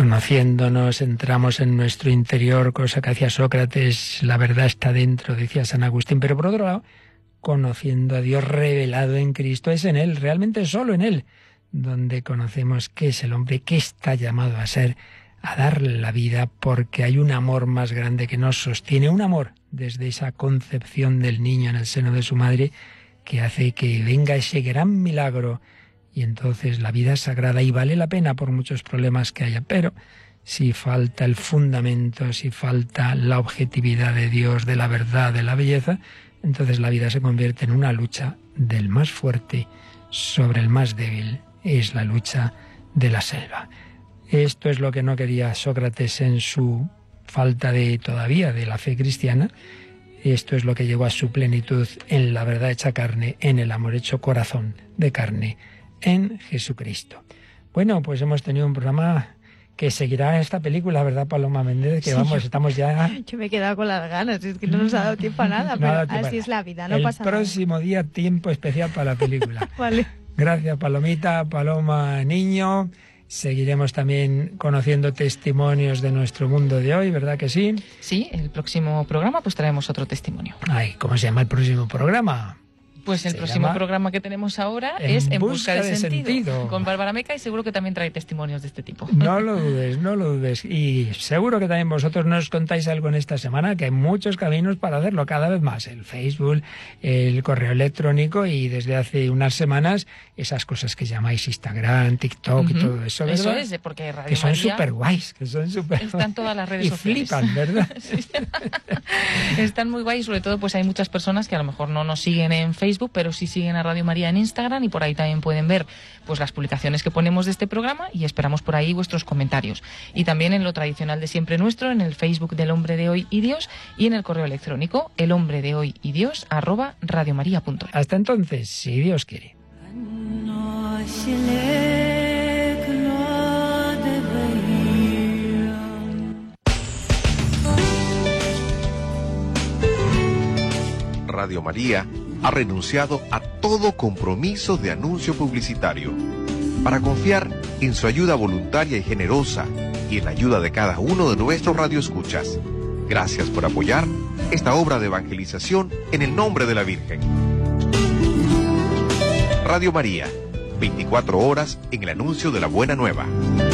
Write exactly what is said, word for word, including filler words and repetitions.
Conociéndonos, entramos en nuestro interior, cosa que hacía Sócrates, la verdad está dentro, decía San Agustín, pero por otro lado, conociendo a Dios revelado en Cristo, es en Él, realmente solo en Él, donde conocemos qué es el hombre, qué está llamado a ser, a dar la vida, porque hay un amor más grande que nos sostiene, un amor desde esa concepción del niño en el seno de su madre, que hace que venga ese gran milagro. Y entonces la vida es sagrada y vale la pena por muchos problemas que haya. Pero si falta el fundamento, si falta la objetividad de Dios, de la verdad, de la belleza, entonces la vida se convierte en una lucha del más fuerte sobre el más débil. Es la lucha de la selva. Esto es lo que no quería Sócrates en su falta de todavía de la fe cristiana. Esto es lo que llegó a su plenitud en la verdad hecha carne, en el amor hecho corazón de carne, en Jesucristo. Bueno, pues hemos tenido un programa que seguirá esta película, ¿verdad, Paloma Méndez? Que sí, vamos, yo, estamos ya... Yo me he quedado con las ganas, es que no nos ha dado tiempo a nada, pero no así es la vida, no el pasa nada. El próximo día, tiempo especial para la película. Vale. Gracias, Palomita, Paloma Niño. Seguiremos también conociendo testimonios de nuestro mundo de hoy, ¿verdad que sí? Sí, el próximo programa pues traemos otro testimonio. Ay, ¿cómo se llama el próximo programa? Pues el próximo programa que tenemos ahora en es En busca, busca de, de sentido, sentido, con Bárbara Meca, y seguro que también trae testimonios de este tipo. No lo dudes, no lo dudes. Y seguro que también vosotros nos contáis algo en esta semana, que hay muchos caminos para hacerlo cada vez más. El Facebook, el correo electrónico y desde hace unas semanas esas cosas que llamáis Instagram, TikTok uh-huh. y todo eso, ¿verdad? Eso es, porque Radio que son María súper guays, que son súper... Están todas las redes y sociales. Y flipan, ¿verdad? Sí. Están muy guays, sobre todo pues hay muchas personas que a lo mejor no nos siguen en Facebook, pero sí siguen a Radio María en Instagram, y por ahí también pueden ver pues las publicaciones que ponemos de este programa, y esperamos por ahí vuestros comentarios. Y también en lo tradicional de siempre nuestro, en el Facebook del Hombre de Hoy y Dios, y en el correo electrónico el hombre de hoy y Dios arroba radiomaria punto es. Hasta entonces, si Dios quiere. Radio María ha renunciado a todo compromiso de anuncio publicitario para confiar en su ayuda voluntaria y generosa y en la ayuda de cada uno de nuestros radioescuchas. Gracias por apoyar esta obra de evangelización en el nombre de la Virgen. Radio María, veinticuatro horas en el anuncio de la buena nueva.